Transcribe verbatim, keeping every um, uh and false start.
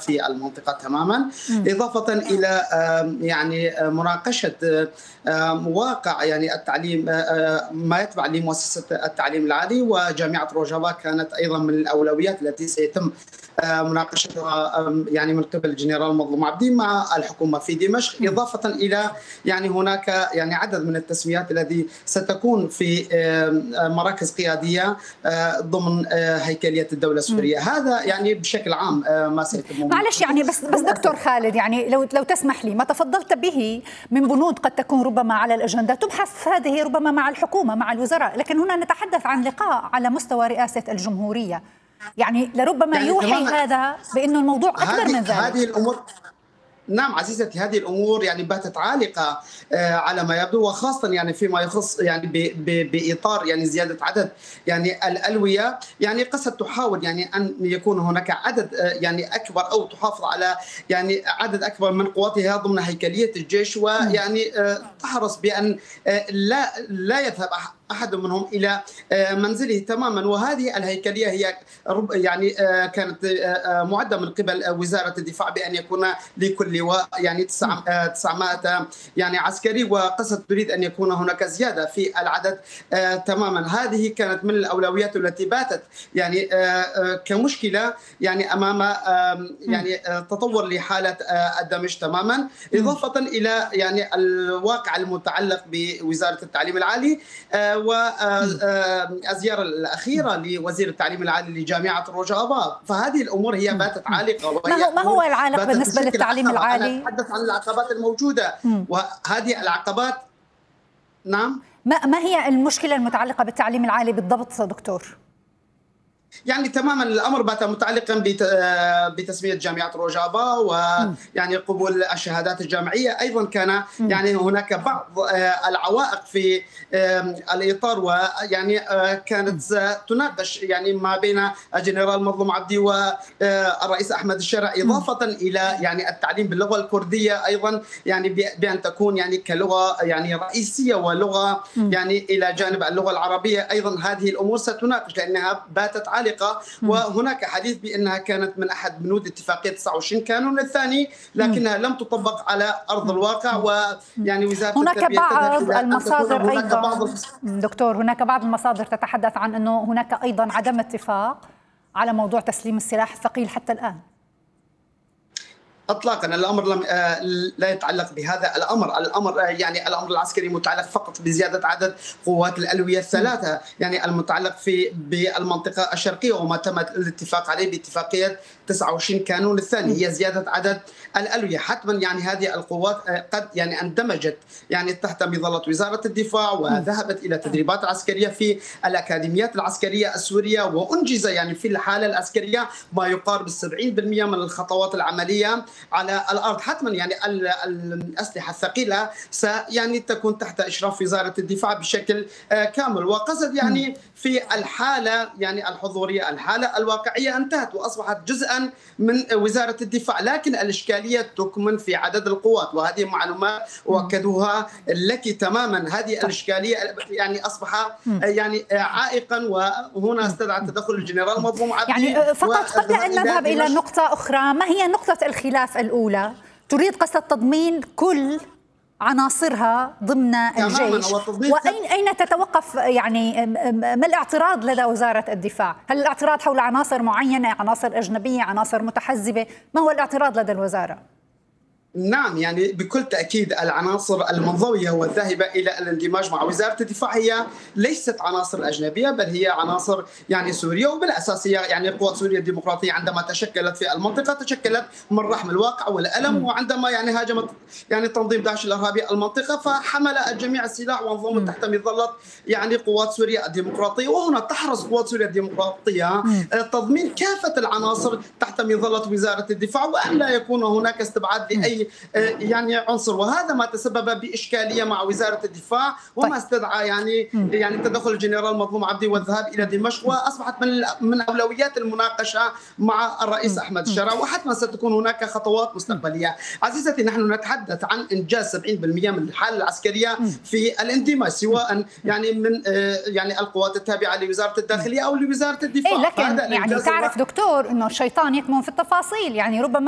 في المنطقة تماما، إضافة إلى يعني مناقشة واقع يعني التعليم ما يتبع لمؤسسة التعليم العالي، وجامعة روجافا كانت أيضا من الأولويات التي سيتم مناقشتها يعني من قبل الجنرال مظلوم عبدي مع الحكومة في دمشق، إضافة إلى يعني هناك يعني عدد من التسميات التي ستكون في مراكز قيادية ضمن هيكلية الدولة السورية. هذا يعني بشكل عام ما سيتم. معلش يعني بس بس دكتور خالد، يعني لو لو تسمح لي، ما تفضلت به من بنود قد تكون ربما على الأجندة تبحث هذه ربما مع الحكومة مع الوزراء، لكن هنا نتحدث عن لقاء على مستوى رئاسة الجمهورية، يعني لربما يعني يوحي هذا بأنه الموضوع أكبر من ذلك. هذه الأمور نعم عزيزتي، هذه الامور يعني باتت عالقه على ما يبدو، وخاصه يعني فيما يخص يعني باطار يعني زياده عدد يعني الالويه، يعني قد تحاول يعني ان يكون هناك عدد يعني اكبر او تحافظ على يعني عدد اكبر من قواتها ضمن هيكليه الجيش، ويعني تحرص بان لا لا يذهب أحد منهم إلى منزله تماما. وهذه الهيكلية هي يعني كانت معدة من قبل وزارة الدفاع بأن يكون لكل لواء يعني تسعمائة يعني عسكري، وقصد تريد أن يكون هناك زيادة في العدد تماما. هذه كانت من الأولويات التي باتت يعني كمشكلة يعني أمام يعني تطور لحالة الدمج تماما، إضافة إلى يعني الواقع المتعلق بوزارة التعليم العالي والزيارة الأخيرة لوزير التعليم العالي لجامعة روجافا. فهذه الأمور هي باتت عالقة. ما هو, ما هو العالق بالنسبة للتعليم العالي؟ أنا أتحدث عن العقبات الموجودة، وهذه العقبات نعم. ما, ما هي المشكلة المتعلقة بالتعليم العالي بالضبط دكتور؟ يعني تماما الامر بات متعلقا بتسميه جامعه روجافا ويعني قبول الشهادات الجامعيه. ايضا كان يعني هناك بعض العوائق في الاطار، ويعني كانت تناقش يعني ما بين الجنرال مظلوم عبدي والرئيس احمد الشرع، اضافه الى يعني التعليم باللغه الكرديه ايضا يعني بان تكون يعني كلغه يعني رئيسيه ولغه يعني الى جانب اللغه العربيه. ايضا هذه الامور ستناقش لانها باتت عالقة، وهناك حديث بأنها كانت من أحد بنود اتفاقية تسعة وعشرين كانون الثاني، لكنها لم تطبق على أرض الواقع. ويعني وزارة هناك بعض المصادر هناك أيضا بعض دكتور هناك بعض المصادر تتحدث عن أنه هناك أيضا عدم اتفاق على موضوع تسليم السلاح الثقيل حتى الآن. اطلاقا الامر لم لا يتعلق بهذا الامر، الامر يعني الامر العسكري متعلق فقط بزياده عدد قوات الالويه الثلاثه، يعني المتعلق في بالمنطقه الشرقيه وما تم الاتفاق عليه باتفاقيه تسعة وعشرين كانون الثاني هي زياده عدد الالويه. حتما يعني هذه القوات قد يعني اندمجت يعني تحت مظله وزاره الدفاع وذهبت الى تدريبات عسكريه في الاكاديميات العسكريه السوريه، وانجز يعني في الحاله العسكريه ما يقارب سبعين بالمئة من الخطوات العمليه على الارض. حتما يعني الاسلحه الثقيله يعني تكون تحت اشراف وزاره الدفاع بشكل كامل، وقصد يعني في الحاله يعني الحضوريه الحاله الواقعيه انتهت واصبحت جزءا من وزاره الدفاع، لكن الاشكاليه تكمن في عدد القوات، وهذه معلومات واكدوها لك تماما. هذه الاشكاليه يعني اصبح يعني عائقا، وهنا استدعى تدخل الجنرال مظلوم عبدي. يعني فقط قبل ان نذهب الى نقطه اخرى، ما هي نقطه الخلاف الأولى؟ تريد قصد تضمين كل عناصرها ضمن الجيش، وأين أين تتوقف يعني ما الاعتراض لدى وزارة الدفاع؟ هل الاعتراض حول عناصر معينة، عناصر أجنبية، عناصر متحزبة؟ ما هو الاعتراض لدى الوزارة؟ نعم يعني بكل تأكيد العناصر المنضوية والذاهبة إلى الاندماج مع وزارة الدفاع هي ليست عناصر أجنبية، بل هي عناصر يعني سورية، وبالأساس هي يعني قوات سوريا الديمقراطية عندما تشكلت في المنطقة تشكلت من رحم الواقع والألم، وعندما يعني هاجمت يعني تنظيم داعش الإرهابي المنطقة فحمل الجميع السلاح وانضموا تحت مظلة يعني قوات سوريا الديمقراطية. وهنا تحرص قوات سوريا الديمقراطية تضمين كافة العناصر تحت مظلة وزارة الدفاع، وأن لا يكون هناك استبعاد لأي يعني عنصر، وهذا ما تسبب بإشكالية مع وزارة الدفاع، وما استدعى يعني يعني تدخل الجنرال مظلوم عبدي والذهاب إلى دمشق، وأصبحت من من أولويات المناقشة مع الرئيس أحمد الشرع، وحتما ستكون هناك خطوات مستقبلية. عزيزتي نحن نتحدث عن إنجاز سبعين بالمئة من الحالة العسكرية في الاندماج، سواء يعني من يعني القوات التابعة لوزارة الداخلية أو لوزارة الدفاع. إيه لكن يعني تعرف دكتور إنه الشيطان يكمن في التفاصيل، يعني ربما